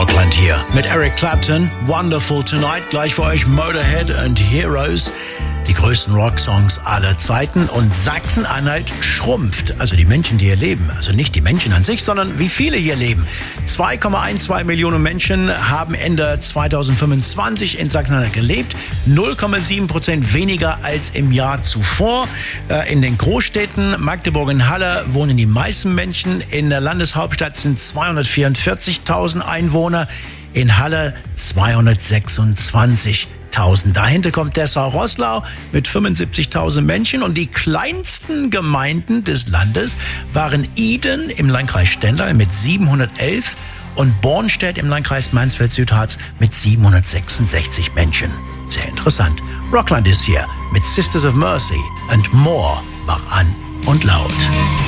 Rockland hier mit Eric Clapton, Wonderful Tonight, gleich für euch Motorhead und Heroes, die größten Rocksongs aller Zeiten. Und Sachsen-Anhalt schrumpft, also die Menschen, die hier leben, also nicht die Menschen an sich, sondern wie viele hier leben. 2,12 Millionen Menschen haben Ende 2025 in Sachsen-Anhalt gelebt, 0,7% weniger als im Jahr zuvor. In den Großstädten Magdeburg und Halle wohnen die meisten Menschen. In der Landeshauptstadt sind 244.000 Einwohner, in Halle 226.000. Dahinter kommt Dessau-Roßlau mit 75.000 Menschen und die kleinsten Gemeinden des Landes waren Iden im Landkreis Stendal mit 711 und Bornstedt im Landkreis Mansfeld-Südharz mit 766 Menschen. Sehr interessant. Rockland ist hier mit Sisters of Mercy and More. Mach an und laut.